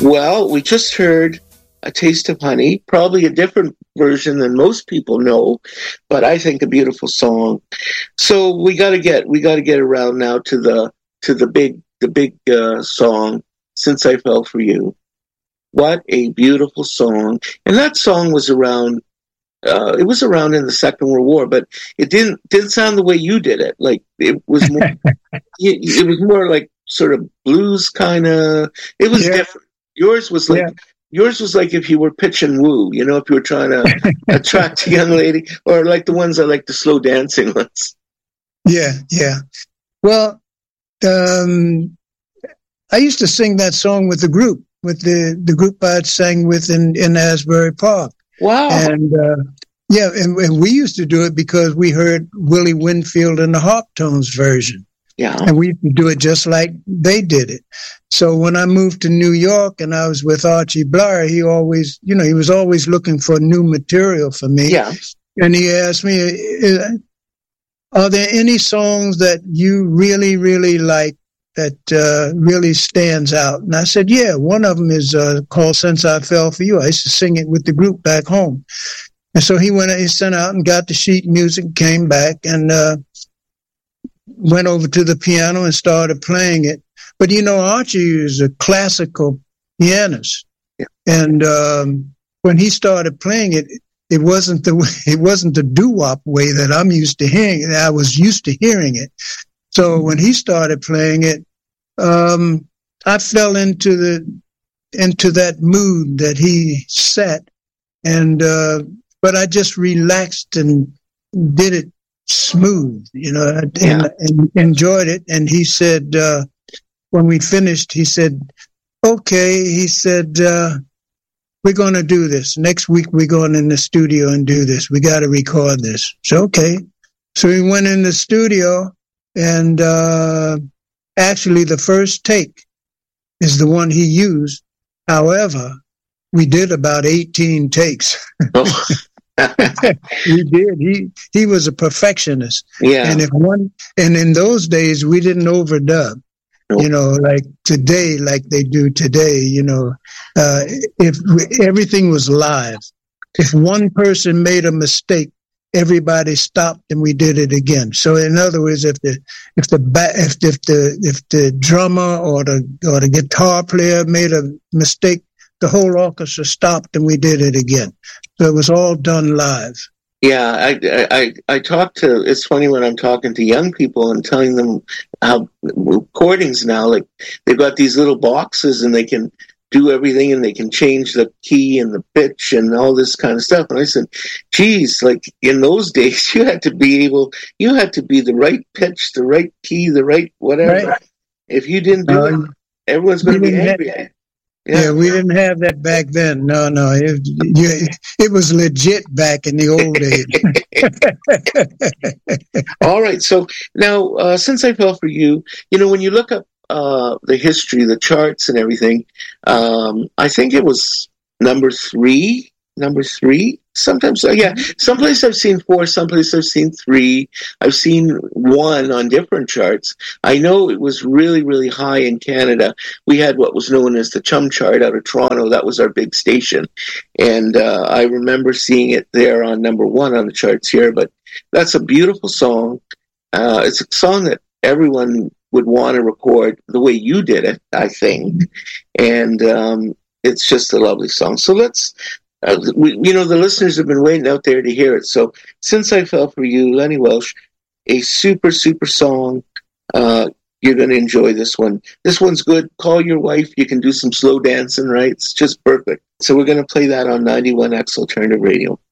Well, we just heard A Taste of Honey, probably a different version than most people know, but I think a beautiful song. So we got to get around now to the big song, Since I Fell for You. What a beautiful song. And that song was around it was around in the Second World War, but it didn't sound the way you did it. Like it was more it was more like sort of blues kind of. It was different. Yours was like if you were pitching woo, if you were trying to attract a young lady, or like the ones I like, the slow dancing ones. Yeah. Well, I used to sing that song with the group, with the group I sang with in Asbury Park. Wow. And and we used to do it because we heard Willie Winfield and the Harptones version. Yeah. And we used to do it just like they did it. So when I moved to New York and I was with Archie Blyer, he always, he was always looking for new material for me. Yeah. And he asked me, are there any songs that you really, really like that really stands out? And I said, yeah, one of them is called Since I Fell for You. I used to sing it with the group back home. And so he sent out and got the sheet music, came back and went over to the piano and started playing it. But Archie is a classical pianist, and when he started playing it, it wasn't the doo-wop way that I'm used to hearing it. I was used to hearing it. So when he started playing it, I fell into that mood that he set, and but I just relaxed and did it smooth, and enjoyed it. And he said, when we finished, he said, okay, he said, we're going to do this. Next week, we're going in the studio and do this. We got to record this. So, okay. So we went in the studio, and actually the first take is the one he used. However, we did about 18 takes. Oh. We did. He was a perfectionist. Yeah. And in those days we didn't overdub. Nope. Like today, like they do today, if everything was live. If one person made a mistake, everybody stopped and we did it again. So in other words, if the drummer or the guitar player made a mistake, the whole orchestra stopped and we did it again. So it was all done live. Yeah, I talk to, it's funny when I'm talking to young people and telling them how recordings now, like they've got these little boxes and they can do everything and they can change the key and the pitch and all this kind of stuff. And I said, geez, like in those days you had to be the right pitch, the right key, the right whatever. Right. If you didn't do it, everyone's going to be angry at you. Yeah, we didn't have that back then. No, it was legit back in the old days. All right, so now, Since I Fell for You, when you look up the history, the charts and everything, I think it was number three. Sometimes, someplace I've seen 4, someplace I've seen 3. I've seen 1 on different charts. I know it was really, really high in Canada. We had what was known as the Chum Chart out of Toronto. That was our big station. And I remember seeing it there on number 1 on the charts here. But that's a beautiful song. It's a song that everyone would want to record the way you did it, I think. And it's just a lovely song. So let's... the listeners have been waiting out there to hear it. So, Since I Fell for You, Lenny Welsh, a super, super song. You're going to enjoy this one. This one's good. Call your wife. You can do some slow dancing, right? It's just perfect. So we're going to play that on 91X Alternative Radio.